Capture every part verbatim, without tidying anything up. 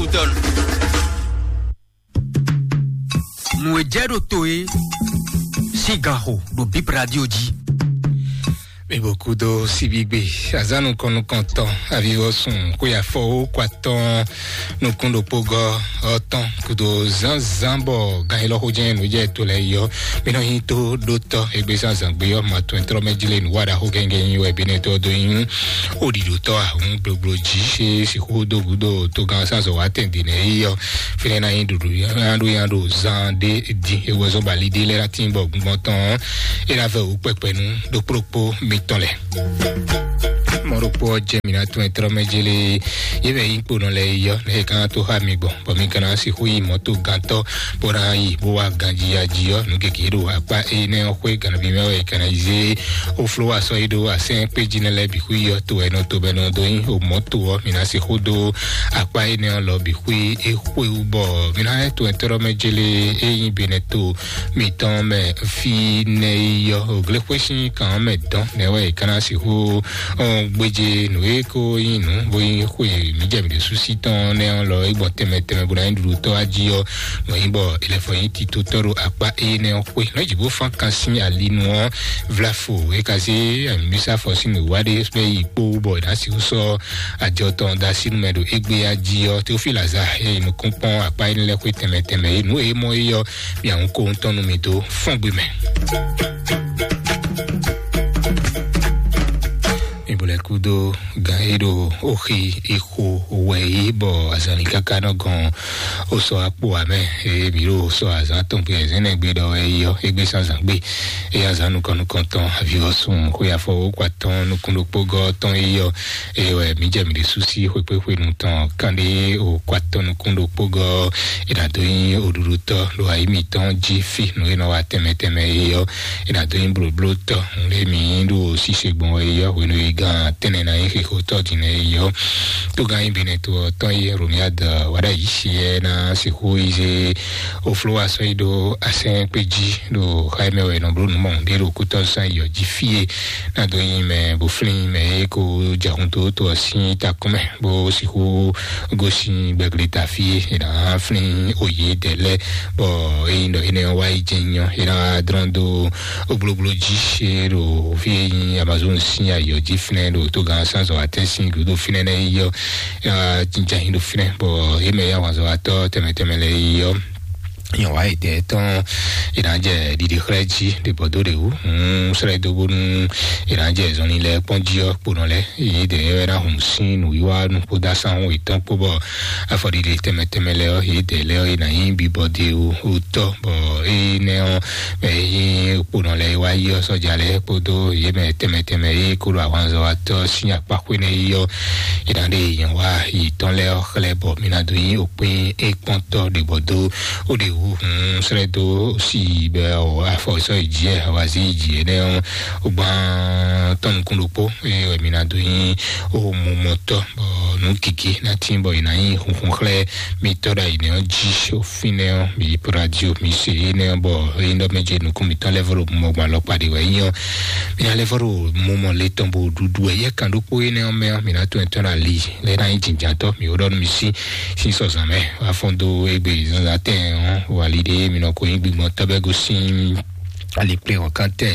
Kouton. Mouedjero Toe, Sigaho, do Bip Radio Di. Mais beaucoup de Sibigbe, Azan nous nous content à vivre son Koya Fo, Quaton, nous kondo Pogo, autant que de Zanzambo, Gaïlo Hodjen, nous jet tout les yo, mais non, il tout d'autres, et bien Zambio, ma tout intromedile, nous wada Hogen, you et Beneto doing, Odi Duto, un blobloji, si Hudo Gudo, Togan Sanzo, attendine, yo, Filena Indu, Andu Yandu, Zande, Di, et Wazo Balidi, les Ratimbo, Monton, et la veille, Pepenu, de propos, Tole Moropo Gemina tu entromegele yeve impo no le yo e kan to ha mi gbon bo mi kan si hui moto ganto pora yi bo wa ganji ajio no ke kiru apa e ne o kwe kan bi me o e kan ize o flow aso ido asen page ne le bi hui yo to e no to be no do yin o moto o mi na si hodo apa e ne o lo bi hui e hui ubo mi na tu entromegele e yin beneto mi ton me fi ne yo o gle question kan me don ne we kan si hu o Boje Noeko inu boy kwe mi jami de souci ton ne on lo igbo teme teme buna ndu to ajio mo igbo elefo yin ti to toro apa e ne on kwe no jibo fan kansin alinu vlafo e kaze amisa fosi no wade spe ipo boy da si so ajo ton da si numero egbe ajio te ofi laza e no kompon apa e le kwe teme teme no e mo yo bi an ko ton no meto fon gbe me Kudo Gaedo Ohi Iko Weibo Azani Kakano Gon Oso Apo Ame E Biro Oso Azan Tompe Zene Gbedo Eyo Egbe Sanzangbe E Azan Nou Konou Konton Avio Son Koya Fo Kwaton Nou Kondo Pogo Ton Eyo E we Midja Mide Souci Hwekwe Hwe Nou Ton Kande O Kwaton Nou Kondo Pogo E da doyin Oduruto Lo a imi ton Jifi Nou e no wa teme teme Eyo E da doyin Blo Blo To Le mi Indo Si Segbon Eyo We no Igan tenena yake koto dine yo to ga imbine to to ye rumiada wada ishi na siku ize o flow asoido asen peji do haime we no brun mon de ro kuto san yo jifie na do ime bo flin me ko jahunto to asin ta come bo siku gosin beglita fie ina flin oye dele bo indo ine wa ijenyo ina drondo o bloblo ji ro fie amazon sin yo jifne do to ga sanzo atensin gudo finene yo jinja hindo fine bo ime ya wanzo ato teme temele yo yon wa ite ton iranje di di khreji de bodore u sere do bun iranje zoni le ponjio pono le yi de era humsin wi wa nu poda san wi ton po bo afori de teme temele o yi de le ina yin bi bode u to bo e ne o e pono le wa yo so jale podo yi me teme teme e kuru awanzo ato sinya pa kwene yo irande yon wa yi ton le o khle bo minado yin opin e ponto de bodo o de um sredo si be o afo so ije wazi ije ne o ban ton kundopo e minado yin o momoto no kiki na timbo ina yin hunhle mitoda ine o ji o fine o bi radio mi se ne bo indo meje no kumita level mo gba lo pade we yin mi na level mo mo le tombo dudu e ye kan do po ine o me mi na to entona li le na yin jinjato mi o don mi si si so zame afondo egbe zaten walide minoko ingbi tabego sin ali play en cantin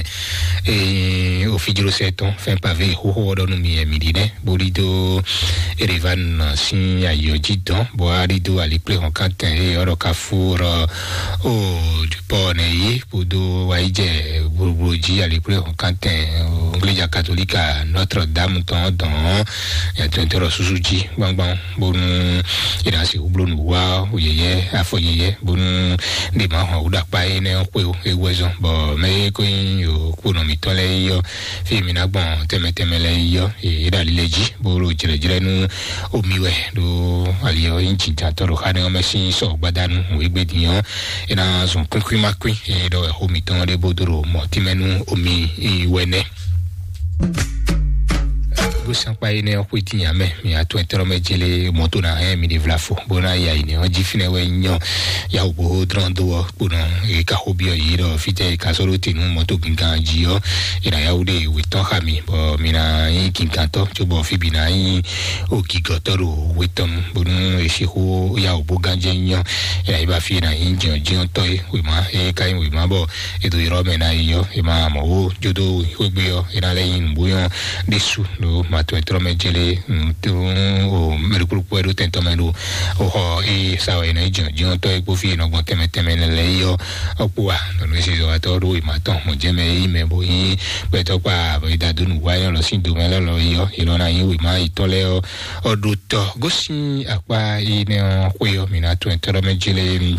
et au figiro seton fin pavé ho ho do no mi midine bolido Erevan sin ayoji don boarido ali play en cantin et oro kafur o du pone podo waije burbuji ali play en cantin iglesia católica Notre Dame ton don ya tentero susuji bang bang bon ira si ublonu wa oyeye afoyeye bon de ma ho da pa ene o e wezo bo me ko yo kuno mi tole yo fi mi na gbon teme teme le yo e da leji boro jire jire nu o miwe do aliyo inchi tatoro hane o mesin so gbadanu we gbediyan e na zon kwin makwi e do ho mi ton de bodoro mo timenu omi iwene go sampa ine ko tinya me mi atu entero me jele moto na he mi de vlafo bona ya ine o jifine we nyo ya obo drando kuno e ka hobio yiro fite ka solo tinu moto kinga jio ina ya ude witon khami bo mina yi kinkanto chobo fibina yi o kigotoro witon bonu e shihu ya obo ganje nyo ina iba fi na yin jon jon toy we ma e kai we ma bo e do iro me na yo e ma mo jodo we yo ina le yin buyon desu lo mato entro me jele tu o merukuru puedo tento menu o e sawa ina jon jon toy po fi no gonte me teme le yo opua no si zo atoro i mato mo jeme i me bo i beto pa bo da dunu wa lo sin du me lo yo ilo na yin we ma itole o oduto gosi apa i ne o kweyo minato entro me jele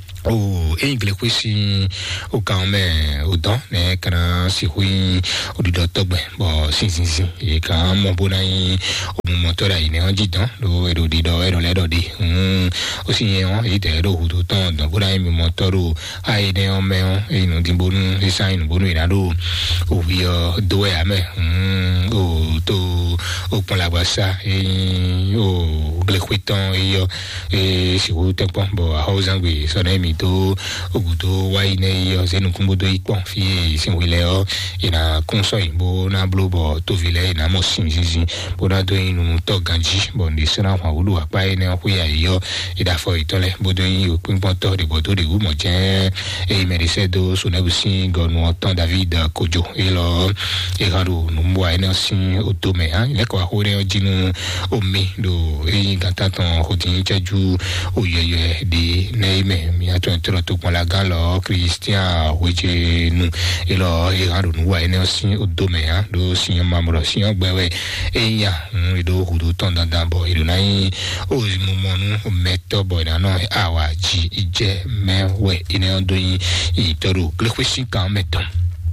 o engle kwesi o ka me o don ne kana si hui o di dotogbe bo sin sin sin e ka mo bonai o mo to dai ne on ji don lo e do di do e do le do di mm o si yen e de do hu to ton don bonai mi mo to ro ai ne o me o e no di bonu e sai no bonu ina do o wi o do e ame mm o to o pon la basa e o gle kwiton e yo e si wo te pon bo a hozangwe so ne mi to ogudo waine yo zenu kumbodo ikpon fi sinwile o ina konso imbo na blobo to vile ina mo sinzizi boda do inu to ganji bo ndi sira wa ulu apa ene o ya yo ida fo itole bodo yin opinpon to de bodo de mo je e merece do so na busi gonu ton David Kojo ilo e haru no mwa ene sin otome ha ile ko ahore o jinu o mi do e ganta ton hodin chaju o yeye de neime mi entro to con la galo Christian weje nu ilo e haru nu wa ene sin odome ha do sin mamro sin ogbewe e ya do hudu ton dan bo ilo nai o mu monu o meto bo na no awa ji ije mewe ine ondo yi itoru glekwesi kan meton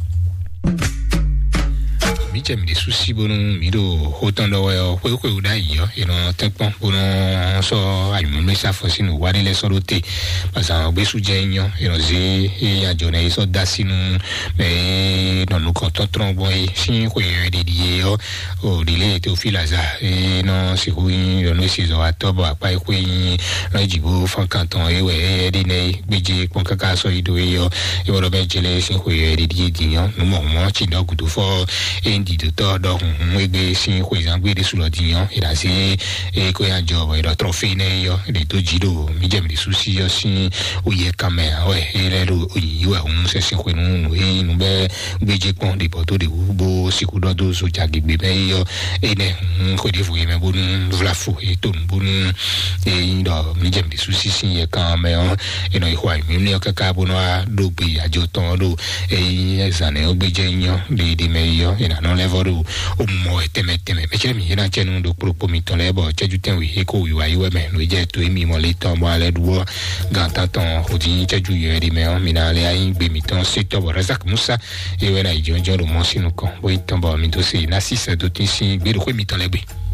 mi c'è mi dei souci bono mi do autant do yo ko ko da yo ino tempo bono so ai mi sa fosi no wari le sorote pasa be su genio ino zi e ya jone so da sinu me non lo conto trombo e sin ko yo di di yo o di le to filaza e no si ku yo no si zo atobo apa ku no jibo fa kanton e we di nei beje kon kaka so ido yo e wo be jele sin ko yo di di di yo no mo mo chi do gudu fo e di to do ngbe sin ko izangbe de sulo diyan ira si e ko ya jobo ira trophy ne yo de to jiro mi je mi susi yo sin o ye camera we e le ro yi wa un se sin ko nu e nu be gbeje pon de poto de bo si ku do do so jagbe be yo e ne ko de fu me bo nu vla fu e to bo nu e do mi je mi susi sin ye camera e no i hwa mi ni o ka ka bo no do pe ajo ton do e exane o gbeje yan de de me yo ina no level o mo teme teme me che mi ina che non do proprio mi tole bo che ju ten wi e ko wi wa iwe me no je to mi mo le ton mo ale duo ganta ton o di che ju ye ri me o mi na le ai gbe mi ton se to bo Razak Musa e we na ijo jo do mo sinu ko bo iton bo mi to se na six do tin si gbe ro ko mi tole gbe